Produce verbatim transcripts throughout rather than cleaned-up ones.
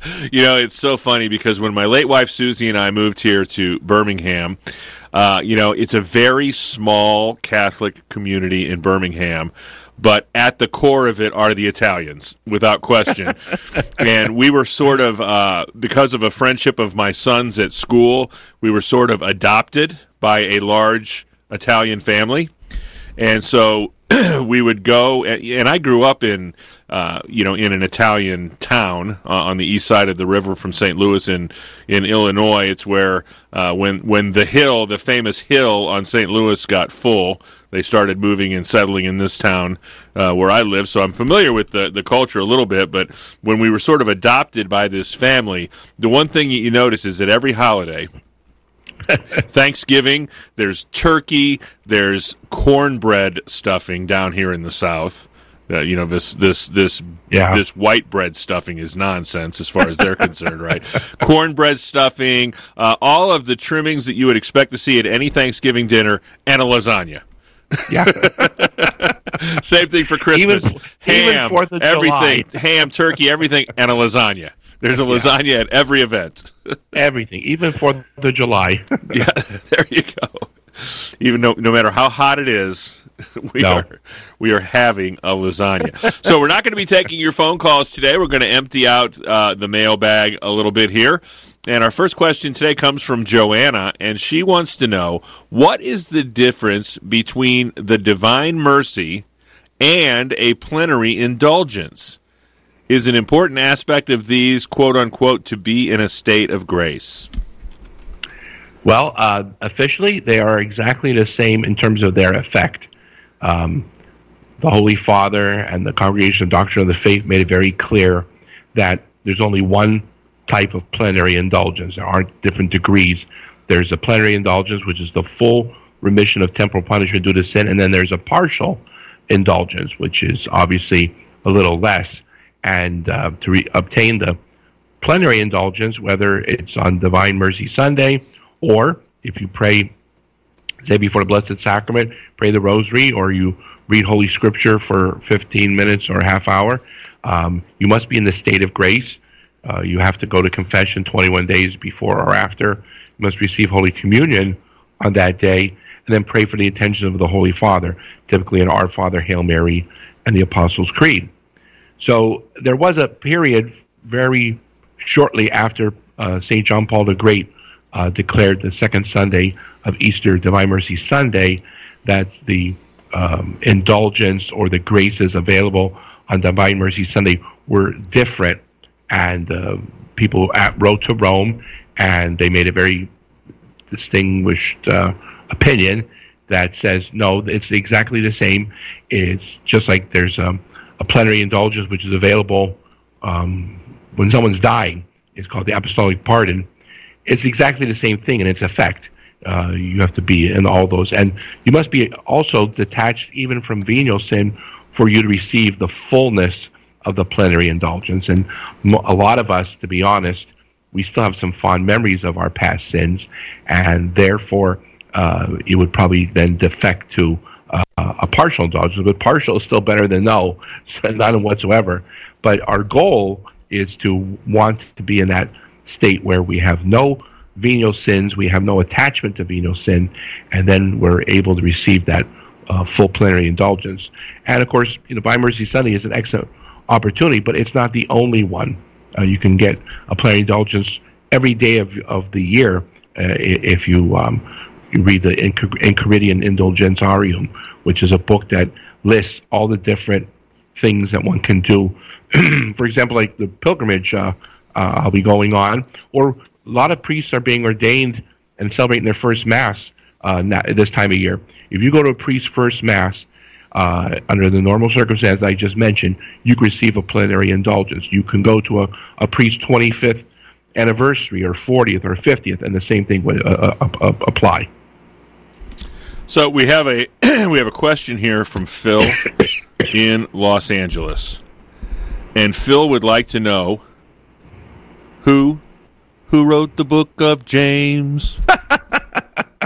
You know, it's so funny because when my late wife Susie and I moved here to Birmingham, uh, you know, it's a very small Catholic community in Birmingham, but at the core of it are the Italians, without question. And we were sort of, uh, because of a friendship of my son's at school, we were sort of adopted by a large Italian family. And so we would go, and I grew up in, uh, you know, in an Italian town uh, on the east side of the river from Saint Louis in, in Illinois. It's where uh, when when the hill, the famous hill on Saint Louis got full, they started moving and settling in this town uh, where I live. So I'm familiar with the, the culture a little bit, but when we were sort of adopted by this family, the one thing you notice is that every holiday, Thanksgiving, there's turkey, there's cornbread stuffing down here in the South. Uh, you know, this this this yeah. this white bread stuffing is nonsense as far as they're concerned, right? Cornbread stuffing, uh, all of the trimmings that you would expect to see at any Thanksgiving dinner, and a lasagna. Yeah. Same thing for Christmas. Even, ham, even Fourth of everything, July. ham, turkey, everything, and a lasagna. There's a lasagna yeah. at every event. Everything, even Fourth of July. Yeah, there you go. Even no, no matter how hot it is, we no. are we are having a lasagna. So we're not going to be taking your phone calls today. We're going to empty out uh, the mailbag a little bit here. And our first question today comes from Joanna, and she wants to know, what is the difference between the divine mercy and a plenary indulgence? Is an important aspect of these, quote-unquote, to be in a state of grace? Well, uh, officially, they are exactly the same in terms of their effect. Um, the Holy Father and the Congregation of Doctrine of the Faith made it very clear that there's only one type of plenary indulgence. There aren't different degrees. There's a plenary indulgence, which is the full remission of temporal punishment due to sin, and then there's a partial indulgence, which is obviously a little less. And uh, to re- obtain the plenary indulgence, whether it's on Divine Mercy Sunday or if you pray, say, before the Blessed Sacrament, pray the Rosary, or you read Holy Scripture for fifteen minutes or a half hour, um, you must be in the state of grace. Uh, you have to go to confession twenty-one days before or after. You must receive Holy Communion on that day, and then pray for the intentions of the Holy Father, typically an Our Father, Hail Mary, and the Apostles' Creed. So there was a period very shortly after uh, Saint John Paul the Great uh, declared the second Sunday of Easter, Divine Mercy Sunday, that the um, indulgence or the graces available on Divine Mercy Sunday were different. And uh, people at, wrote to Rome, and they made a very distinguished uh, opinion that says, no, it's exactly the same. It's just like there's um, a plenary indulgence, which is available um, when someone's dying. It's called the apostolic pardon. It's exactly the same thing in its effect. Uh, you have to be in all those. And you must be also detached even from venial sin for you to receive the fullness of the plenary indulgence. And a lot of us, to be honest, we still have some fond memories of our past sins, and therefore uh, it would probably then defect to uh, a partial indulgence. But partial is still better than no, so none whatsoever. But our goal is to want to be in that state where we have no venial sins, we have no attachment to venial sin, and then we're able to receive that uh, full plenary indulgence. And of course, you know, By Mercy Sunday is an excellent opportunity, but it's not the only one. Uh, you can get a plenary indulgence every day of of the year uh, if you um, you read the Enchiridion Indulgentiarium, which is a book that lists all the different things that one can do. For example, like the pilgrimage uh, uh, I'll be going on, or a lot of priests are being ordained and celebrating their first Mass uh, at this time of year. If you go to a priest's first Mass, Uh, under the normal circumstances I just mentioned, you can receive a plenary indulgence. You can go to a, a priest's twenty-fifth anniversary or fortieth or fiftieth, and the same thing would uh, uh, uh, apply. So we have a we have a question here from Phil in Los Angeles, and Phil would like to know who who wrote the book of James.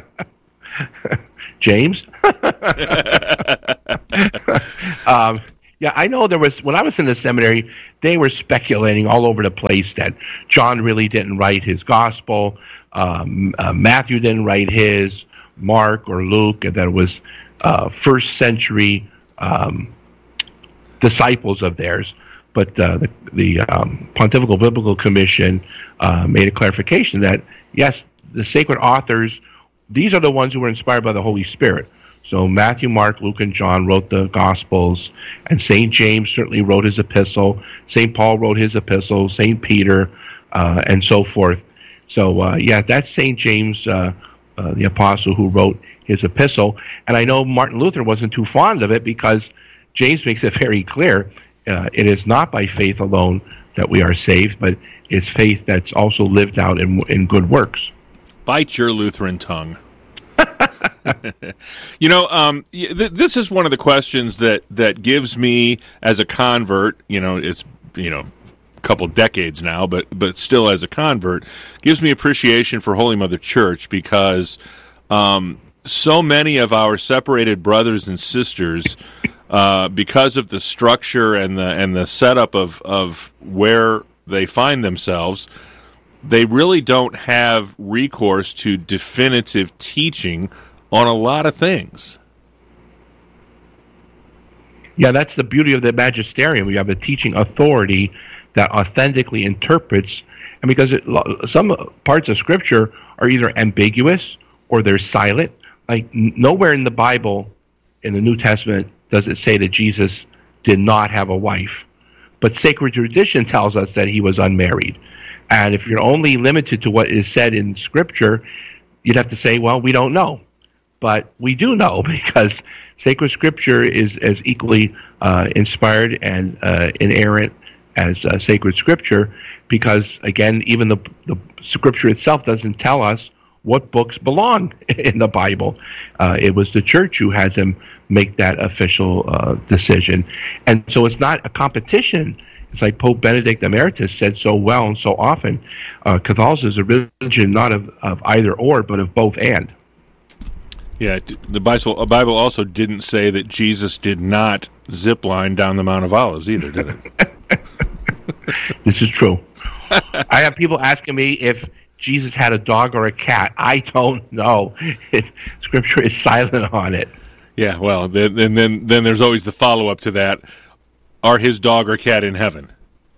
James? um, Yeah, I know there was, when I was in the seminary, they were speculating all over the place that John really didn't write his gospel, um, uh, Matthew didn't write his, Mark or Luke, and that it was uh, first century um, disciples of theirs. But uh, the, the um, Pontifical Biblical Commission uh, made a clarification that, yes, the sacred authors, these are the ones who were inspired by the Holy Spirit. So Matthew, Mark, Luke, and John wrote the Gospels, and Saint James certainly wrote his epistle. Saint Paul wrote his epistle, Saint Peter, uh, and so forth. So, uh, yeah, that's Saint James, uh, uh, the apostle, who wrote his epistle. And I know Martin Luther wasn't too fond of it because James makes it very clear, uh, it is not by faith alone that we are saved, but it's faith that's also lived out in, in good works. Bite your Lutheran tongue. You know, um, th- this is one of the questions that, that gives me, as a convert, you know, it's, you know, a couple decades now, but, but still as a convert, gives me appreciation for Holy Mother Church because um, so many of our separated brothers and sisters, uh, because of the structure and the and the setup of, of where they find themselves, they really don't have recourse to definitive teaching on a lot of things. Yeah, that's the beauty of the magisterium. We have a teaching authority that authentically interprets, and because it, some parts of Scripture are either ambiguous or they're silent. Like nowhere in the Bible, in the New Testament, does it say that Jesus did not have a wife. But sacred tradition tells us that he was unmarried. And if you're only limited to what is said in Scripture, you'd have to say, well, we don't know. But we do know because sacred Scripture is as equally uh, inspired and uh, inerrant as uh, sacred Scripture because, again, even the, the Scripture itself doesn't tell us what books belong in the Bible. Uh, it was the church who had them make that official uh, decision. And so it's not a competition. It's like Pope Benedict Emeritus said so well and so often, uh, Catholicism is a religion not of, of either or, but of both and. Yeah, the Bible, the Bible also didn't say that Jesus did not zip line down the Mount of Olives either, did it? This is true. I have people asking me if Jesus had a dog or a cat. I don't know. Scripture is silent on it. Yeah, well, then, and then then there's always the follow-up to that. Are his dog or cat in heaven?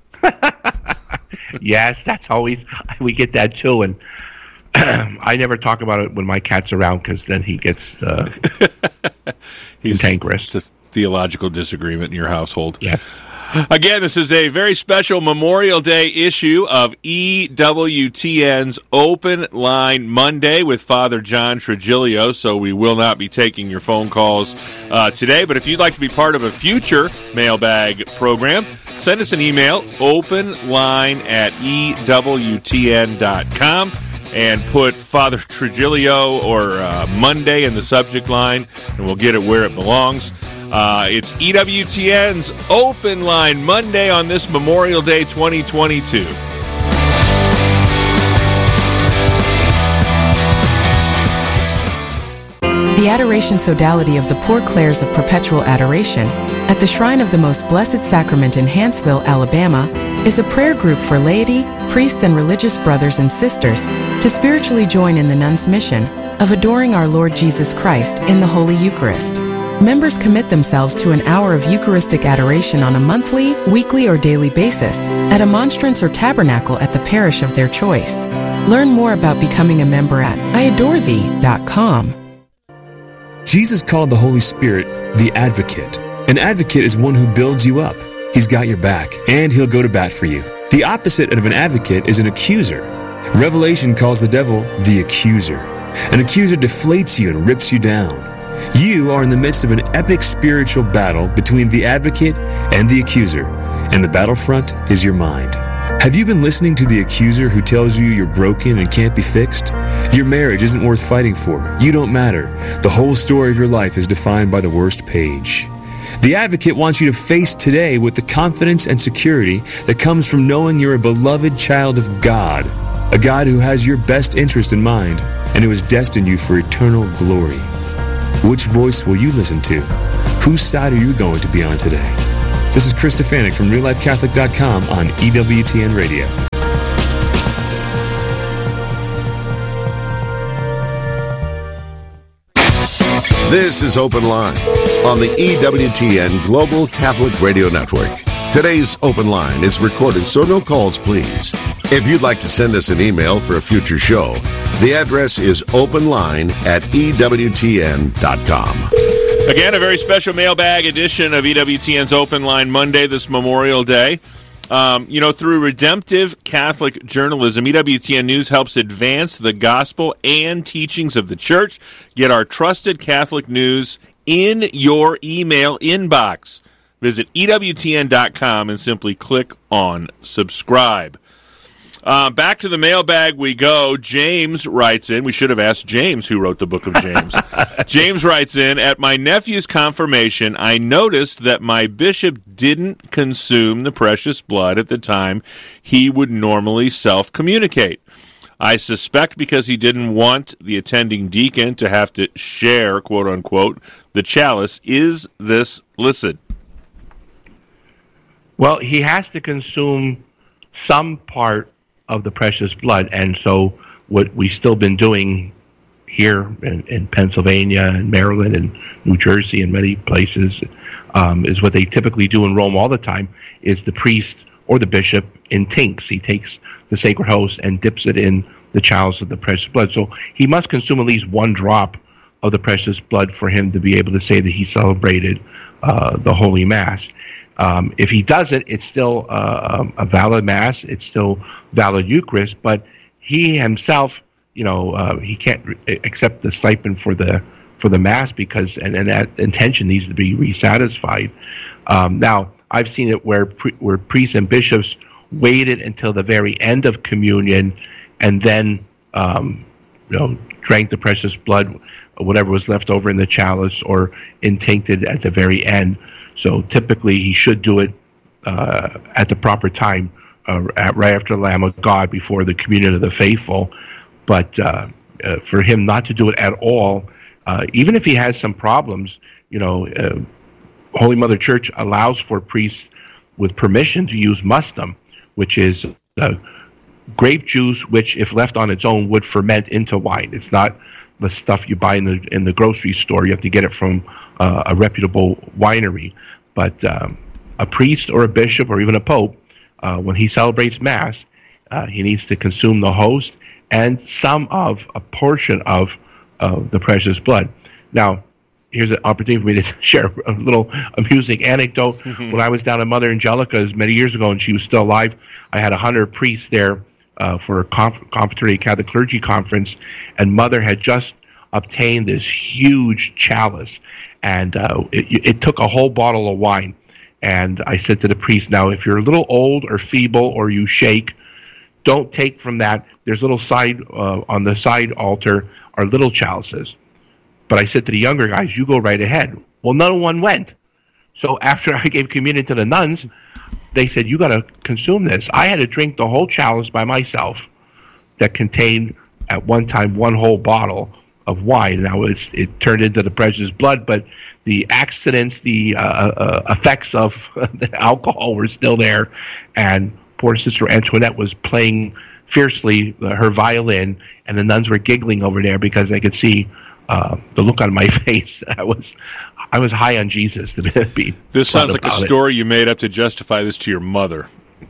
Yes, that's always, we get that too, and I never talk about it when my cat's around because then he gets uh, cantankerous. It's a theological disagreement in your household. Yeah. Again, this is a very special Memorial Day issue of E W T N's Open Line Monday with Father John Trigilio, so we will not be taking your phone calls uh, today. But if you'd like to be part of a future mailbag program, send us an email, openline at E W T N dot com, and put Father Trigilio or uh, Monday in the subject line, and we'll get it where it belongs. Uh, it's E W T N's Open Line Monday on this Memorial Day twenty twenty-two. The Adoration Sodality of the Poor Clares of Perpetual Adoration at the Shrine of the Most Blessed Sacrament in Hanceville, Alabama, is a prayer group for laity, priests, and religious brothers and sisters to spiritually join in the nuns' mission of adoring our Lord Jesus Christ in the Holy Eucharist. Members commit themselves to an hour of Eucharistic adoration on a monthly, weekly, or daily basis at a monstrance or tabernacle at the parish of their choice. Learn more about becoming a member at I adore thee dot com. Jesus called the Holy Spirit the Advocate. An advocate is one who builds you up. He's got your back, and he'll go to bat for you. The opposite of an advocate is an accuser. Revelation calls the devil the accuser. An accuser deflates you and rips you down. You are in the midst of an epic spiritual battle between the advocate and the accuser, and the battlefront is your mind. Have you been listening to the accuser who tells you you're broken and can't be fixed? Your marriage isn't worth fighting for. You don't matter. The whole story of your life is defined by the worst page. The advocate wants you to face today with the confidence and security that comes from knowing you're a beloved child of God, a God who has your best interest in mind and who has destined you for eternal glory. Which voice will you listen to? Whose side are you going to be on today? This is Chris Stefanik from real life catholic dot com on E W T N Radio. This is Open Line on the E W T N Global Catholic Radio Network. Today's Open Line is recorded, so no calls, please. If you'd like to send us an email for a future show, the address is openline at E W T N dot com. Again, a very special mailbag edition of E W T N's Open Line Monday, this Memorial Day. Um, you know, through redemptive Catholic journalism, E W T N News helps advance the gospel and teachings of the Church. Get our trusted Catholic news in your email inbox. Visit E W T N dot com and simply click on subscribe. Uh, back to the mailbag we go. James writes in. We should have asked James who wrote the book of James. James writes in, at my nephew's confirmation, I noticed that my bishop didn't consume the precious blood at the time he would normally self-communicate. I suspect because he didn't want the attending deacon to have to share, quote-unquote, the chalice. Is this licit? Well, he has to consume some part of the precious blood, and so what we've still been doing here in, in Pennsylvania and Maryland and New Jersey and many places um, is what they typically do in Rome all the time, is the priest or the bishop intincts. He takes the sacred host and dips it in the chalice of the precious blood. So he must consume at least one drop of the precious blood for him to be able to say that he celebrated uh, the Holy Mass. Um, if he doesn't, it's still uh, a valid Mass. It's still valid Eucharist, but he himself, you know, uh, he can't re- accept the stipend for the for the Mass because, and, and that intention needs to be resatisfied. Um, now, I've seen it where pre- where priests and bishops waited until the very end of communion and then, um, you know, drank the precious blood, whatever was left over in the chalice, or intincted at the very end. So typically, he should do it uh, at the proper time, uh, at, right after the Lamb of God, before the communion of the faithful. But uh, uh, for him not to do it at all, uh, even if he has some problems, you know, uh, Holy Mother Church allows for priests with permission to use mustum, which is uh, grape juice, which, if left on its own, would ferment into wine. It's not the stuff you buy in the in the grocery store. You have to get it from uh, a reputable winery. But um, a priest or a bishop or even a pope, uh, when he celebrates Mass, uh, he needs to consume the host and some of a portion of uh, the precious blood. Now, here's an opportunity for me to share a little amusing anecdote. Mm-hmm. When I was down at Mother Angelica's many years ago and she was still alive, I had a hundred priests there uh, for a conf- Confraternity Catholic Clergy Conference, and Mother had just obtained this huge chalice, and uh, it, it took a whole bottle of wine. And I said to the priest, now, if you're a little old or feeble or you shake, don't take from that. There's little side, uh, on the side altar are little chalices. But I said to the younger guys, you go right ahead. Well, no one went. So after I gave communion to the nuns, they said, you got to consume this. I had to drink the whole chalice by myself that contained, at one time, one whole bottle of wine. Now, it's, it turned into the precious blood, but the accidents, the uh, uh, effects of the alcohol were still there. And poor Sister Antoinette was playing fiercely uh, her violin, and the nuns were giggling over there because they could see uh, the look on my face. I was I was high on Jesus. To be this sounds like a story it. you made up to justify this to your mother.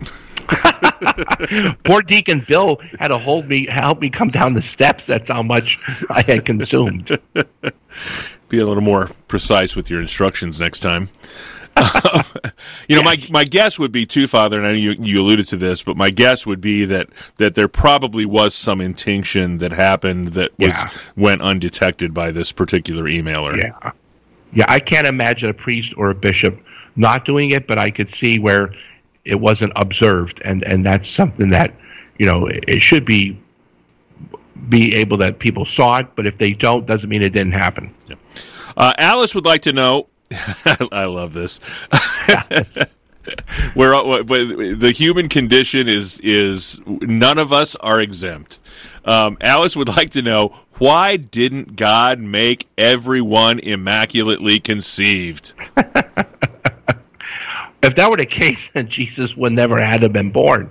Poor Deacon Bill had to hold me, help me come down the steps. That's how much I had consumed. Be a little more precise with your instructions next time. you know, yes. my my guess would be too, Father, and I know you, you alluded to this, but my guess would be that, that there probably was some intinction that happened that was yeah. went undetected by this particular emailer. Yeah, yeah. I can't imagine a priest or a bishop not doing it, but I could see where it wasn't observed, and, and that's something that, you know, it should be be able that people saw it, but if they don't, doesn't mean it didn't happen. Yeah. Uh, Alice would like to know. I love this. Where the human condition is is none of us are exempt. Um, Alice would like to know, why didn't God make everyone immaculately conceived? if that were the case, then Jesus would never had to have been born.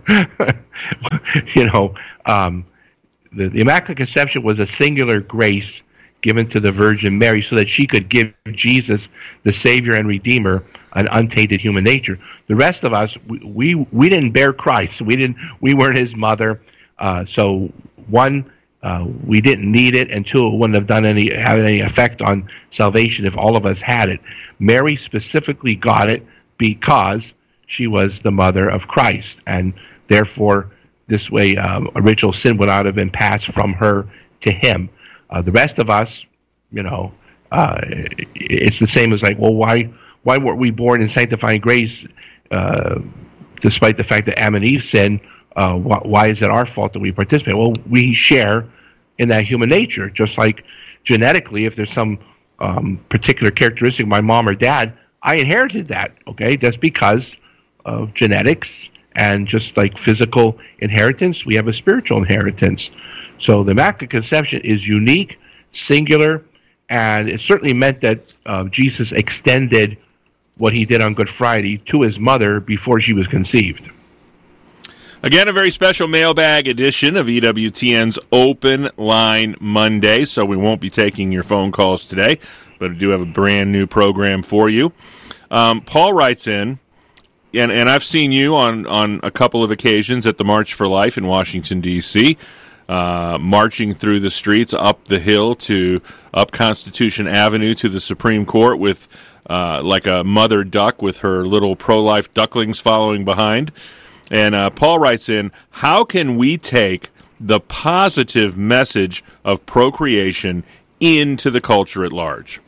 you know, um, the, the Immaculate Conception was a singular grace given to the Virgin Mary so that she could give Jesus, the Savior and Redeemer, an untainted human nature. The rest of us, we we, we didn't bear Christ. We didn't. We weren't His mother. Uh, so one, uh, we didn't need it, and two, it wouldn't have done any have any effect on salvation if all of us had it. Mary specifically got it because she was the mother of Christ, and therefore, this way, um, original sin would not have been passed from her to Him. Uh, the rest of us, you know, uh, it's the same as like, well, why why weren't we born in sanctifying grace, uh, despite the fact that Adam and Eve sinned? Uh, why, why is it our fault that we participate? Well, we share in that human nature, just like genetically, if there's some um, particular characteristic of my mom or dad, I inherited that, okay? That's because of genetics, and just like physical inheritance, we have a spiritual inheritance. So the Immaculate Conception is unique, singular, and it certainly meant that uh, Jesus extended what He did on Good Friday to His mother before she was conceived. Again, a very special mailbag edition of E W T N's Open Line Monday, so we won't be taking your phone calls today, but I do have a brand new program for you. Um, Paul writes in, and, and I've seen you on, on a couple of occasions at the March for Life in Washington, D C, uh, marching through the streets, up the hill to up Constitution Avenue to the Supreme Court with uh, like a mother duck with her little pro-life ducklings following behind. And uh, Paul writes in, how can we take the positive message of procreation into the culture at large?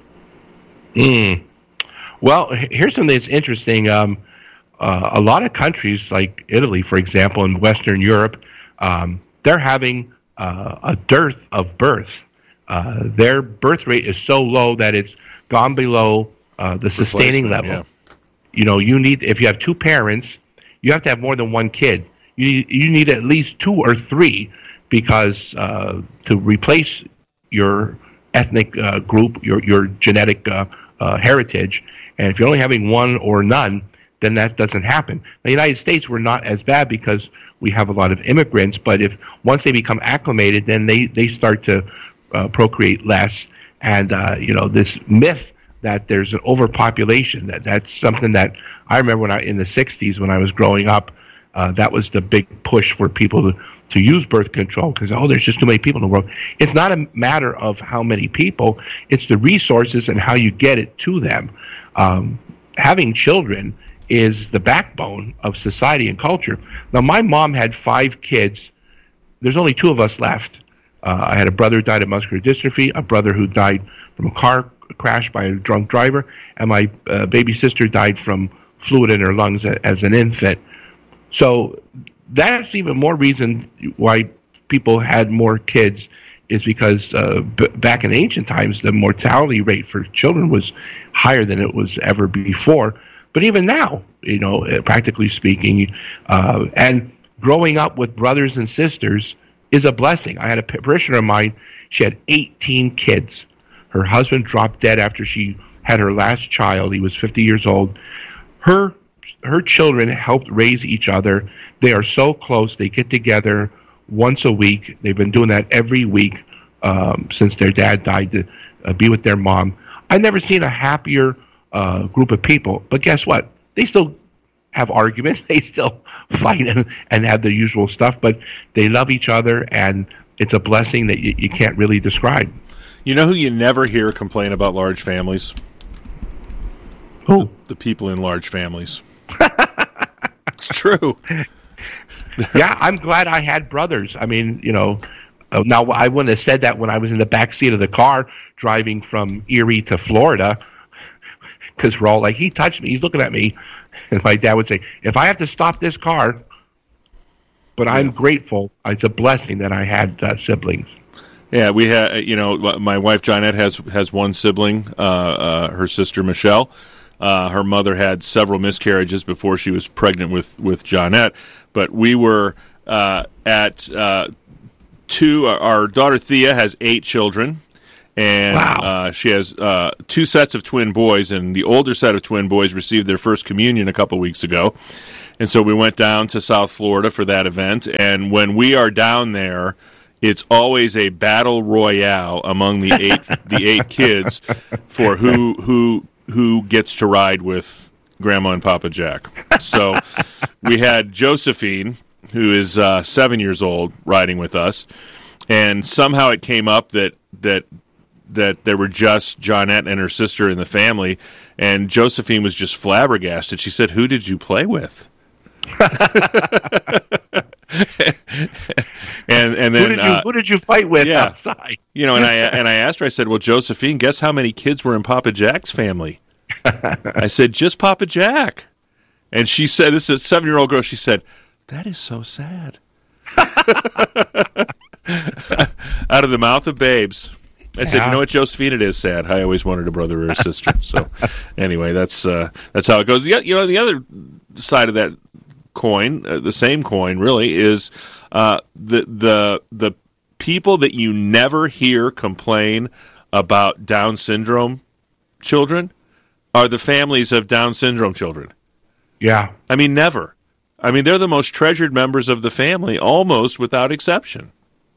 Mm. Well, here's something that's interesting. Um, uh, a lot of countries, like Italy, for example, in Western Europe, um, they're having uh, a dearth of births. Uh, their birth rate is so low that it's gone below uh, the sustaining level. Yeah. You know, you need, if you have two parents, you have to have more than one kid. You you need at least two or three, because uh, to replace your ethnic uh, group, your your genetic uh, uh, heritage, and if you're only having one or none, then that doesn't happen. In the United States, we're not as bad because we have a lot of immigrants, but if once they become acclimated, then they, they start to uh, procreate less. And, uh, you know, this myth that there's an overpopulation, that that's something that I remember when I in the sixties when I was growing up, uh, that was the big push for people to, to use birth control because, oh, there's just too many people in the world. It's not a matter of how many people, it's the resources and how you get it to them. Um, having children is the backbone of society and culture. Now, my mom had five kids. There's only two of us left. Uh, I had a brother who died of muscular dystrophy, a brother who died from a car crash by a drunk driver, and my uh, baby sister died from fluid in her lungs a, as an infant. So that's even more reason why people had more kids, is because uh, b- back in ancient times, the mortality rate for children was higher than it was ever before. But even now, you know, practically speaking, uh, and growing up with brothers and sisters is a blessing. I had a parishioner of mine, she had eighteen kids. Her husband dropped dead after she had her last child. He was fifty years old. Her her children helped raise each other. They are so close. They get together once a week. They've been doing that every week um, since their dad died to uh, be with their mom. I've never seen a happier uh, group of people. But guess what? They still have arguments. They still fight and, and have the usual stuff. But they love each other, and it's a blessing that you, you can't really describe. You know who you never hear complain about large families? Who? The, the people in large families. It's true. Yeah, I'm glad I had brothers. I mean, you know, uh, now I wouldn't have said that when I was in the back seat of the car driving from Erie to Florida, because we're all like, he touched me, he's looking at me. And my dad would say, if I have to stop this car, but I'm yeah. grateful. It's a blessing that I had uh, siblings. Yeah, we had, you know, my wife Johnette has has one sibling, uh, uh, her sister Michelle. Uh, her mother had several miscarriages before she was pregnant with, with Johnette. But we were uh, at uh, two, our daughter Thea has eight children, And wow. uh, she has uh, two sets of twin boys, and the older set of twin boys received their first communion a couple weeks ago. And so we went down to South Florida for that event. And when we are down there, it's always a battle royale among the eight the eight kids for who who who gets to ride with Grandma and Papa Jack. So we had Josephine, who is uh, seven years old, riding with us, and somehow it came up that that that there were just Johnette and her sister in the family, and Josephine was just flabbergasted. She said, "Who did you play with?" and and then who did you uh, who did you fight with yeah, outside? You know, and I and I asked her. I said, "Well, Josephine, guess how many kids were in Papa Jack's family?" I said, "Just Papa Jack." And she said, "This is a seven-year-old girl." She said, "That is so sad." Out of the mouth of babes. I said, yeah. "You know what, Josephine? It is sad. I always wanted a brother or a sister." So, anyway, that's uh, that's how it goes. The, you know, the other side of that coin, uh, the same coin, really, is uh, the the the people that you never hear complain about Down syndrome children are the families of Down syndrome children. Yeah, I mean, never. I mean, they're the most treasured members of the family, almost without exception.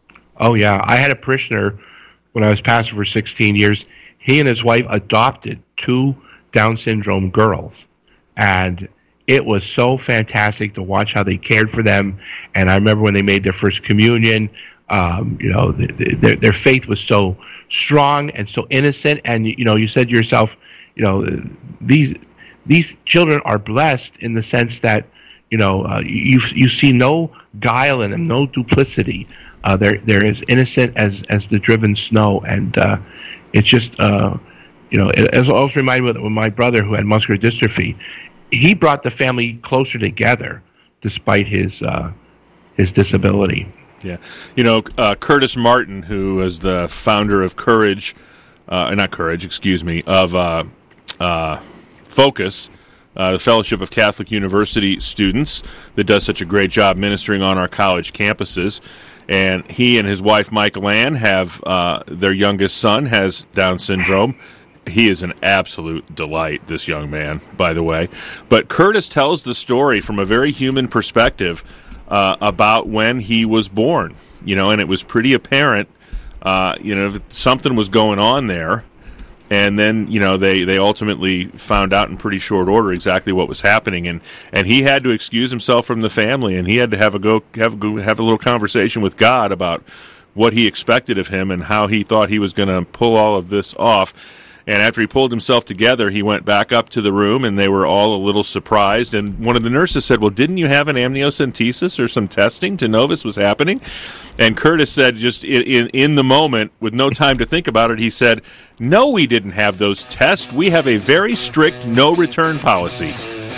Oh yeah, I had a parishioner when I was pastor for sixteen years. He and his wife adopted two Down syndrome girls, and it was so fantastic to watch how they cared for them. And I remember when they made their first communion, um, you know, the, the, their, their faith was so strong and so innocent. And, you know, you said to yourself, you know, these these children are blessed in the sense that, you know, uh, you you see no guile in them, no duplicity. Uh, they're they're as innocent as, as the driven snow, and uh, it's just uh, you know. It, it also reminded me of my brother who had muscular dystrophy. He brought the family closer together despite his uh, his disability. Yeah, you know, uh, Curtis Martin, who is the founder of Courage, uh, not Courage, excuse me, of uh, uh, Focus. Uh, the Fellowship of Catholic University Students that does such a great job ministering on our college campuses. And he and his wife, Michael Ann, have uh, their youngest son has Down syndrome. He is an absolute delight, this young man, by the way. But Curtis tells the story from a very human perspective uh, about when he was born, you know, and it was pretty apparent, uh, you know, that something was going on there. And then, you know, they, they ultimately found out in pretty short order exactly what was happening, and, and he had to excuse himself from the family, and he had to have a go have a go, have a little conversation with God about what he expected of him and how he thought he was going to pull all of this off. And after he pulled himself together, he went back up to the room, and they were all a little surprised. And one of the nurses said, "Well, didn't you have an amniocentesis or some testing to know this was happening?" And Curtis said, just in, in, in the moment, with no time to think about it, he said, "No, we didn't have those tests. We have a very strict no-return policy."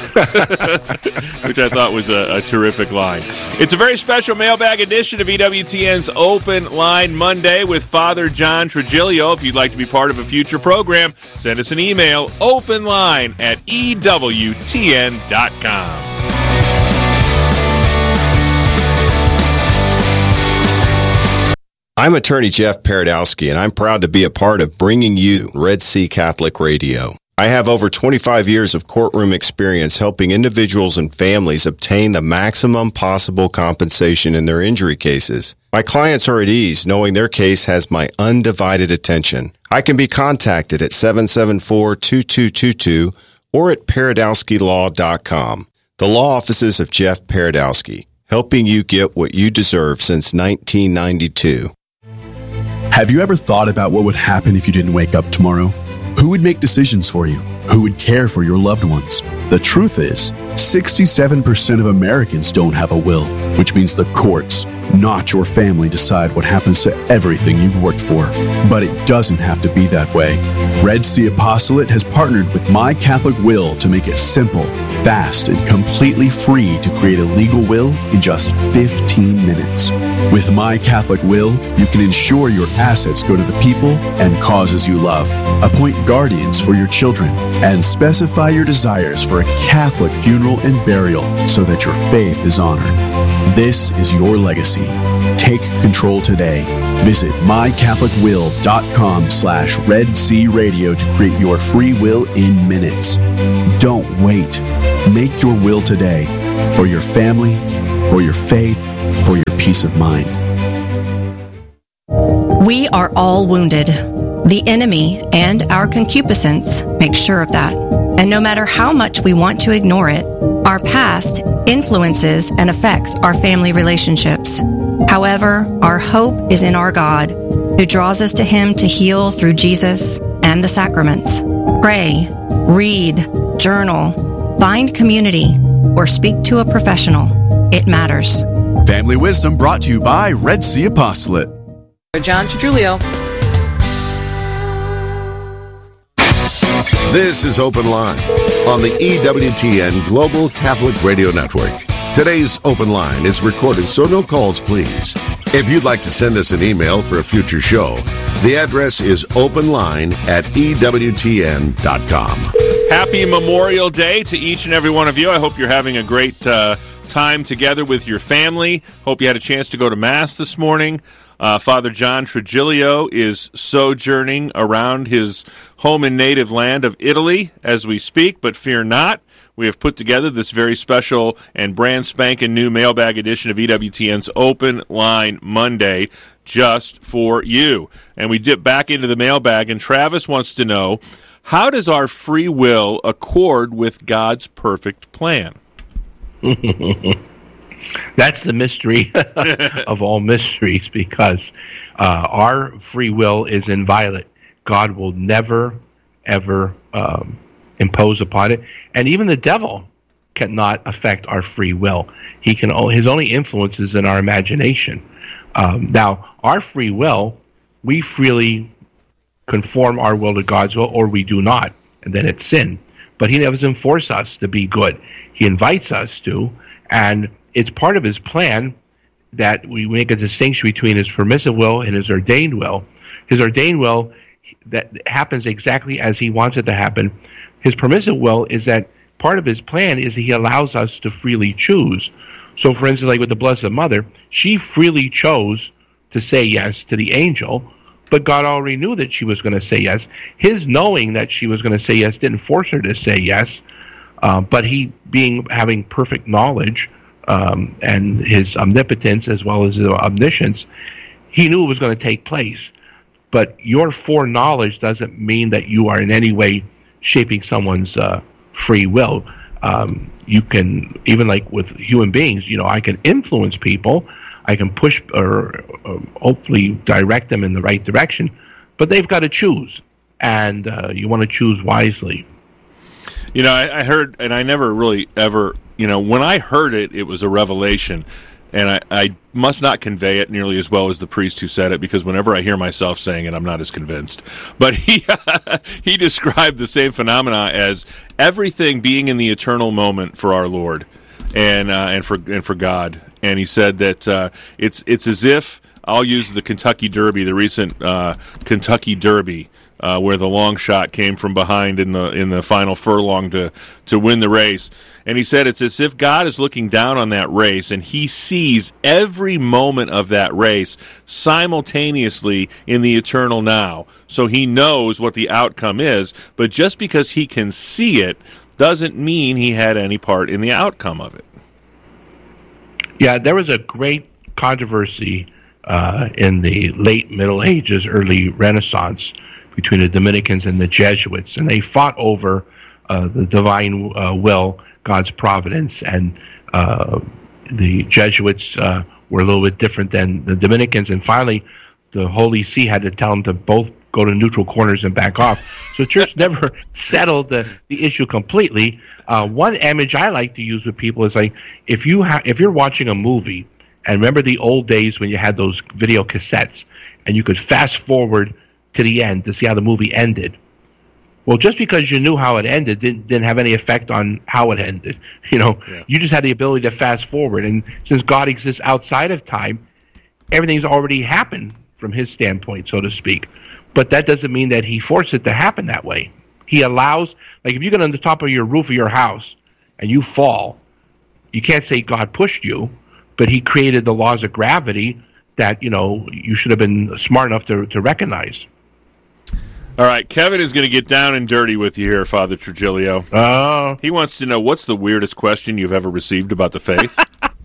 Which I thought was a, a terrific line. It's a very special mailbag edition of E W T N's Open Line Monday with Father John Trigilio. If you'd like to be part of a future program, send us an email, openline at E W T N dot com. I'm attorney Jeff Paradowski, and I'm proud to be a part of bringing you Red Sea Catholic Radio. I have over twenty-five years of courtroom experience helping individuals and families obtain the maximum possible compensation in their injury cases. My clients are at ease knowing their case has my undivided attention. I can be contacted at seven seven four, two two two two or at paradowski law dot com. The law offices of Jeff Paradowski, helping you get what you deserve since nineteen ninety-two. Have you ever thought about what would happen if you didn't wake up tomorrow? Who would make decisions for you? Who would care for your loved ones? The truth is, sixty-seven percent of Americans don't have a will, which means the courts, not your family, decide what happens to everything you've worked for. But it doesn't have to be that way. Red Sea Apostolate has partnered with My Catholic Will to make it simple, fast, and completely free to create a legal will in just fifteen minutes. With My Catholic Will, you can ensure your assets go to the people and causes you love, appoint guardians for your children, and specify your desires for a Catholic funeral and burial so that your faith is honored. This is your legacy. legacy. Take control today. Visit my catholic will dot com slash Red Sea Radio to create your free will in minutes. Don't wait. Make your will today for your family, for your faith, for your peace of mind. We are all wounded. The enemy and our concupiscence make sure of that. And no matter how much we want to ignore it, our past influences and affects our family relationships. However, our hope is in our God, who draws us to Him to heal through Jesus and the sacraments. Pray, read, journal, find community, or speak to a professional. It matters. Family Wisdom brought to you by Red Sea Apostolate. John Trujillo. This is Open Line on the E W T N Global Catholic Radio Network. Today's Open Line is recorded, so no calls, please. If you'd like to send us an email for a future show, the address is openline at E W T N dot com. Happy Memorial Day to each and every one of you. I hope you're having a great uh, time together with your family. Hope you had a chance to go to Mass this morning. Uh, Father John Trujillo is sojourning around his home and native land of Italy as we speak, but fear not. We have put together this very special and brand spanking new mailbag edition of E W T N's Open Line Monday just for you. And we dip back into the mailbag, and Travis wants to know, how does our free will accord with God's perfect plan? That's the mystery of all mysteries, because uh, our free will is inviolate. God will never, ever um, impose upon it. And even the devil cannot affect our free will. He can. His only influence is in our imagination. Um, now, our free will, we freely conform our will to God's will, or we do not, and then it's sin. But He never doesn't force us to be good. He invites us to, and it's part of His plan that we make a distinction between His permissive will and His ordained will. His ordained will, that happens exactly as He wants it to happen. His permissive will is that part of His plan is that He allows us to freely choose. So, for instance, like with the Blessed Mother, she freely chose to say yes to the angel, but God already knew that she was going to say yes. His knowing that she was going to say yes didn't force her to say yes, uh, but He, being having perfect knowledge, Um, and His omnipotence as well as His omniscience, He knew it was going to take place. But your foreknowledge doesn't mean that you are in any way shaping someone's uh, free will. Um, you can, even like with human beings, you know, I can influence people, I can push or, or hopefully direct them in the right direction, but they've got to choose, and uh, you want to choose wisely. You know, I, I heard, and I never really ever, you know, when I heard it, it was a revelation, and I, I must not convey it nearly as well as the priest who said it, because whenever I hear myself saying it, I'm not as convinced. But he he described the same phenomena as everything being in the eternal moment for our Lord and uh, and for and for God. And he said that uh, it's it's as if, I'll use the Kentucky Derby, the recent uh, Kentucky Derby, uh, where the long shot came from behind in the in the final furlong to to win the race. And he said it's as if God is looking down on that race, and He sees every moment of that race simultaneously in the eternal now. So He knows what the outcome is, but just because He can see it doesn't mean He had any part in the outcome of it. Yeah, there was a great controversy uh, in the late Middle Ages, early Renaissance, between the Dominicans and the Jesuits, and they fought over uh, the divine uh, will, God's providence, and uh, the Jesuits uh, were a little bit different than the Dominicans, and finally the Holy See had to tell them to both go to neutral corners and back off. So the church never settled the, the issue completely. Uh, one image I like to use with people is like, if you ha- if you're watching a movie, and remember the old days when you had those video cassettes, and you could fast forward to the end to see how the movie ended. Well, just because you knew how it ended didn't, didn't have any effect on how it ended. You know, yeah. You just had the ability to fast forward. And since God exists outside of time, everything's already happened from His standpoint, so to speak. But that doesn't mean that He forced it to happen that way. He allows, like if you get on the top of your roof of your house and you fall, you can't say God pushed you, but he created the laws of gravity that, you know, you should have been smart enough to, to recognize. All right, Kevin is going to get down and dirty with you here, Father Trujillo. Oh. He wants to know, what's the weirdest question you've ever received about the faith?